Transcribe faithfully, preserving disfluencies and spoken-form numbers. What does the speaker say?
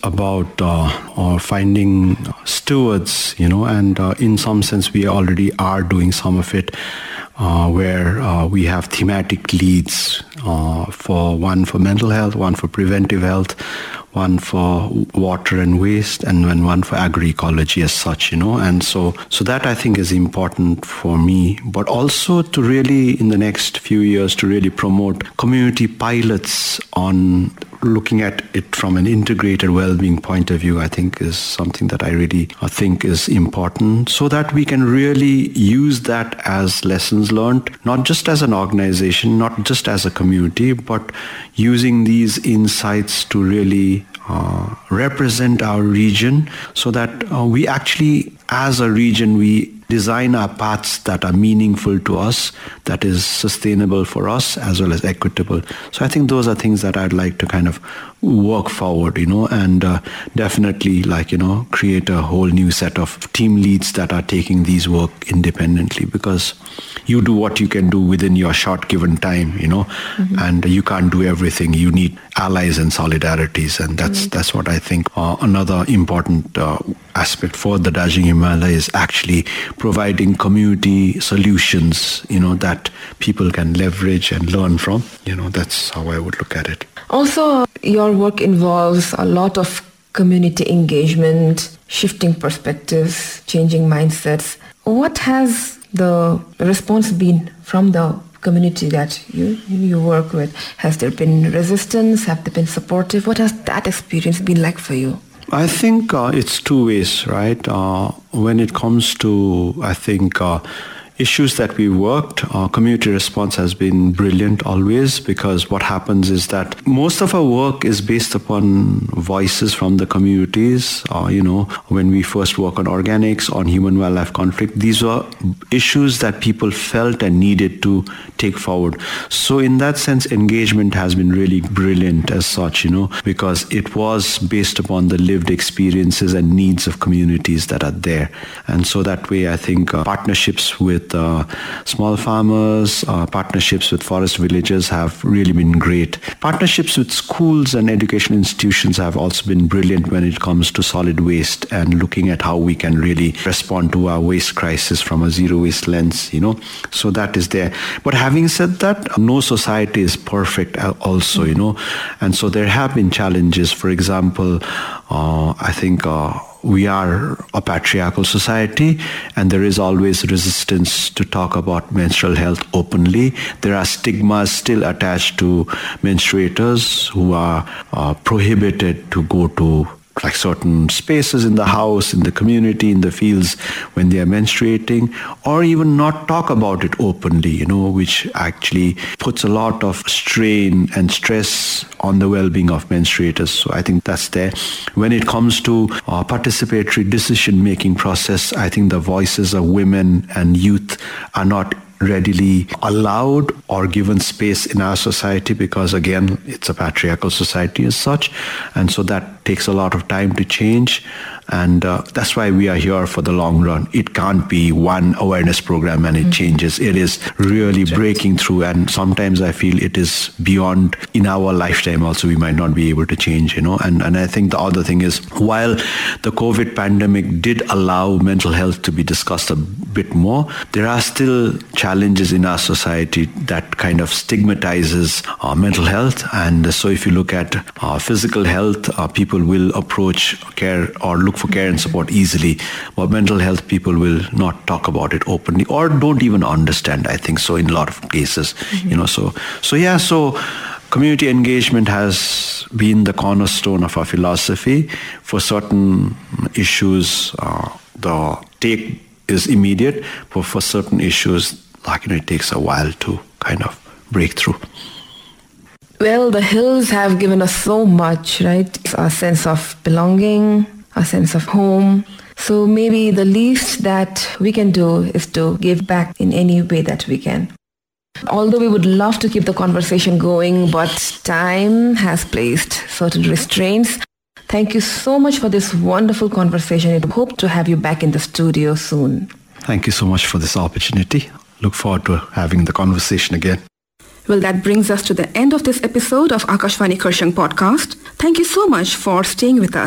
about uh, or finding stewards, you know, and uh, in some sense we already are doing some of it. Uh, where uh, we have thematic leads uh, for one for mental health, one for preventive health, one for water and waste, and then one for agroecology as such, you know. And so, so that I think is important for me, but also to really, in the next few years, to really promote community pilots on looking at it from an integrated well-being point of view, I think is something that I really I think is important, so that we can really use that as lessons learned, not just as an organization, not just as a community, but using these insights to really uh, represent our region, so that uh, we actually, as a region, we design our paths that are meaningful to us, that is sustainable for us, as well as equitable. So I think those are things that I'd like to kind of work forward, you know, and uh, definitely like, you know, create a whole new set of team leads that are taking these work independently, because you do what you can do within your short given time, you know, mm-hmm. and you can't do everything. You need allies and solidarities, and that's mm-hmm. that's what I think uh, another important uh, aspect for the Darjeeling Himalaya is actually providing community solutions, you know, that people can leverage and learn from. You know, that's how I would look at it. Also, your work involves a lot of community engagement, shifting perspectives, changing mindsets. What has the response been from the community that you you work with? Has there been resistance? Have they been supportive? What has that experience been like for you? I think uh, it's two ways, right? Uh, when it comes to, I think, uh, issues that we worked, uh, community response has been brilliant always, because what happens is that most of our work is based upon voices from the communities. Uh, you know, when we first work on organics, on human-wildlife conflict, these were issues that people felt and needed to take forward. So in that sense, engagement has been really brilliant as such, you know, because it was based upon the lived experiences and needs of communities that are there. And so that way, I think uh, partnerships with Uh, small farmers, uh, partnerships with forest villages have really been great. Partnerships with schools and education institutions have also been brilliant when it comes to solid waste and looking at how we can really respond to our waste crisis from a zero waste lens, you know. So that is there. But having said that, no society is perfect also, you know. And so there have been challenges. For example, uh, I think uh, we are a patriarchal society, and there is always resistance to talk about menstrual health openly. There are stigmas still attached to menstruators who are uh, prohibited to go to like certain spaces in the house, in the community, in the fields when they are menstruating, or even not talk about it openly, you know, which actually puts a lot of strain and stress on the well-being of menstruators. So I think that's there. When it comes to uh, participatory decision-making process, I think the voices of women and youth are not readily allowed or given space in our society, because again, it's a patriarchal society as such, and so that takes a lot of time to change. And uh, that's why we are here for the long run. It can't be one awareness program and it mm-hmm. changes. It is really right. breaking through, and sometimes I feel it is beyond, in our lifetime also, we might not be able to change, you know. And, and I think the other thing is, while the COVID pandemic did allow mental health to be discussed a bit more, there are still challenges in our society that kind of stigmatizes uh, mental health. And so if you look at uh, physical health, uh, people will approach care or look for care and support easily, but mental health people will not talk about it openly, or don't even understand, I think so, in a lot of cases. Mm-hmm. You know, so so yeah, so community engagement has been the cornerstone of our philosophy. For certain issues, uh, the take is immediate, but for certain issues, like, you know, it takes a while to kind of break through. Well, the hills have given us so much, right? A sense of belonging, a sense of home. So maybe the least that we can do is to give back in any way that we can. Although we would love to keep the conversation going, but time has placed certain restraints. Thank you so much for this wonderful conversation. I hope to have you back in the studio soon. Thank you so much for this opportunity. Look forward to having the conversation again. Well, that brings us to the end of this episode of Akashvani Kurshang podcast. Thank you so much for staying with us.